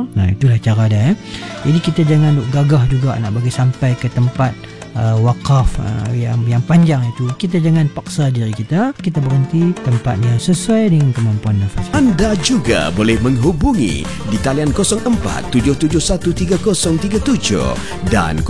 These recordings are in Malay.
Nah, itulah cara dia. Jadi kita jangan gagah juga nak bagi sampai ke tempat wakaf yang panjang itu. Kita jangan paksa diri kita berhenti tempat yang sesuai dengan kemampuan nafas. Anda juga boleh menghubungi di talian 0477133037 dan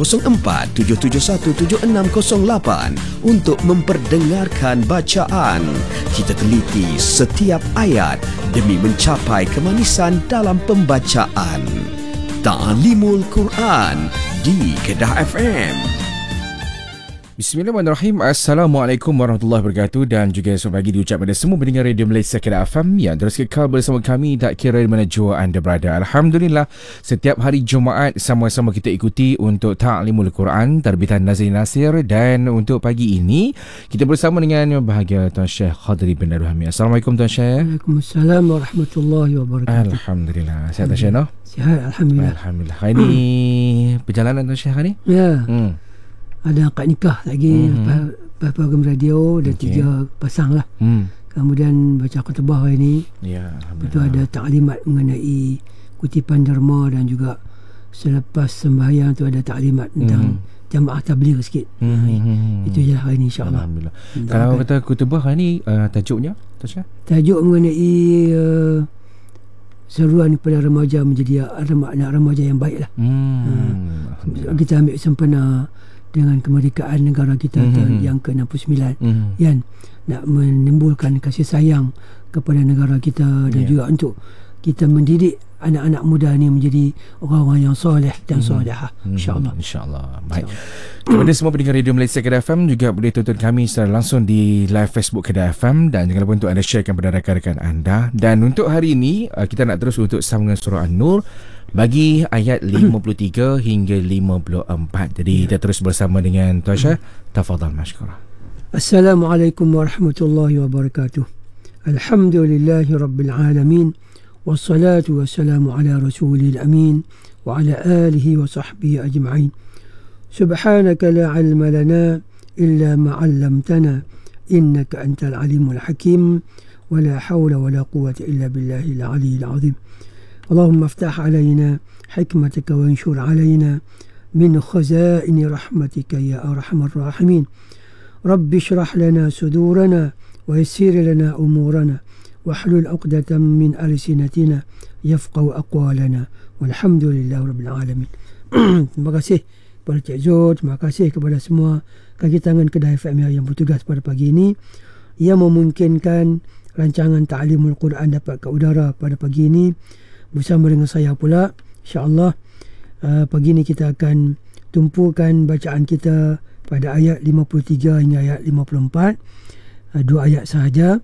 0477176608 untuk memperdengarkan bacaan. Kita teliti setiap ayat demi mencapai kemanisan dalam pembacaan. Ta'limul Quran di Kedah FM. Bismillahirrahmanirrahim. Assalamualaikum warahmatullahi wabarakatuh, dan juga selamat pagi diucap pada semua pendengar Radio Malaysia Kedah FM yang terus kekal bersama kami tak kira di mana jua anda berada. Alhamdulillah, setiap hari Jumaat sama-sama kita ikuti untuk Ta'limul Quran terbitan Nazrin Nasir, dan untuk pagi ini kita bersama dengan bahagia Tuan Syekh Khadri bin Darul-Hamid. Assalamualaikum Tuan Syekh. Waalaikumsalam warahmatullahi wabarakatuh. Alhamdulillah. Sihat Tuan Syekh, no? Sihat, Alhamdulillah. Alhamdulillah. Hari ni perjalanan Tuan Syekh hari ni? Ya. Ada akad nikah lagi, program radio, ada 3 pasang lah. Kemudian baca khutbah hari ni. Ya, lepas tu ada taklimat mengenai kutipan derma, dan juga selepas sembahyang tu ada taklimat tentang jamaah tabligh sikit. Itu je lah hari ni, insyaAllah. Alhamdulillah. Kalau kata khutbah hari ni, tajuknya tajuk mengenai seruan kepada remaja menjadi anak remaja yang baik lah. Kita ambil sempena dengan kemerdekaan negara kita yang ke-69, kan, nak menimbulkan kasih sayang kepada negara kita, dan juga untuk kita mendidik anak-anak muda ni menjadi orang-orang yang soleh dan solehah, insyaAllah. InsyaAllah. Baik. Kepada semua pendengar Radio Malaysia Kedah FM, juga boleh tonton kami secara langsung di live Facebook Kedah FM, dan jangan lupa untuk anda sharekan kepada rakan-rakan anda. Dan untuk hari ini kita nak terus untuk sambungan surah An-Nur bagi ayat 53 hingga 54. Jadi kita terus bersama dengan Tuan Syekh. Tafadhal mashkura. Assalamualaikum warahmatullahi wabarakatuh. Alhamdulillahi rabbil alamin, wassalatu wassalamu ala rasulil amin wa ala alihi wa sahbihi ajma'in. Subhanaka la ilma lana illa ma 'allamtana innaka antal alimul hakim, wa la hawla wa la quwwata illa billahil aliyyil azim. اللهم افتح علينا حكمتك وانشر علينا من خزائن رحمتك يا أرحم الراحمين. رب اشرح لنا صدورنا ويسر لنا أمورنا واحلل عقدة من ألسنتنا يفقهوا أقوالنا والحمد لله رب العالمين. Terima kasih kepada Cik Zul, terima kasih kepada semua kaki tangan Kedah FM yang bertugas pada pagi ini, yang memungkinkan rancangan Ta'limul Quran dapat ke udara pada pagi ini bersama dengan saya pula. InsyaAllah pagi ni kita akan tumpukan bacaan kita pada ayat 53 hingga ayat 54, 2 ayat sahaja.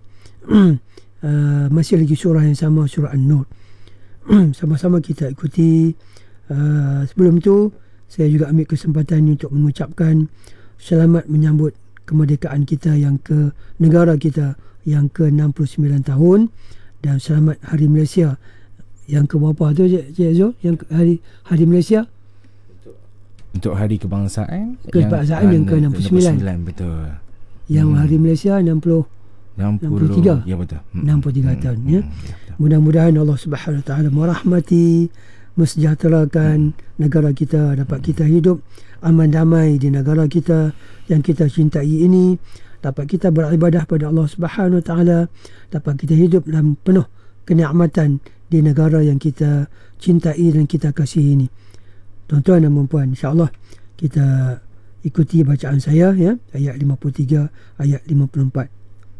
Masih lagi surah yang sama, surah An-Nur. Sama-sama kita ikuti. Sebelum tu saya juga ambil kesempatan untuk mengucapkan selamat menyambut kemerdekaan kita yang ke negara kita yang ke-69 tahun, dan selamat Hari Malaysia yang ke berapa tu Cik Zul? Yang hari Malaysia untuk hari kebangsaan yang ke-69. Betul. Yang hari Malaysia 63. Ya, betul. 63 tahun ya. Mudah-mudahan Allah Subhanahu Wa Taala merahmati, mensejahterakan negara kita, dapat kita hidup aman damai di negara kita yang kita cintai ini, dapat kita beribadah pada Allah Subhanahu Wa Taala, dapat kita hidup dalam penuh kenikmatan di negara yang kita cintai dan kita kasihi ini. Tuan-tuan dan puan, insya-Allah kita ikuti bacaan saya ya, ayat 53 ayat 54.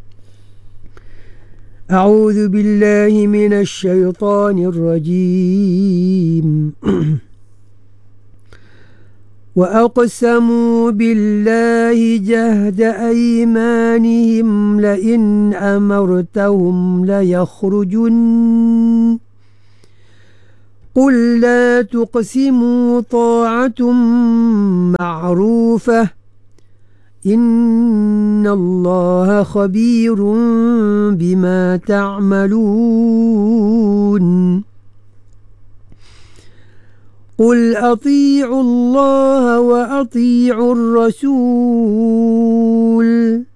A'udzu billahi minasy syaithanir rajim. وأقسموا بالله جهد أيمانهم لئن أمرتهم ليخرجن قل لا تقسموا طاعة معروفة إن الله خبير بما تعملون قل أطيعوا الله وأطيعوا الرسول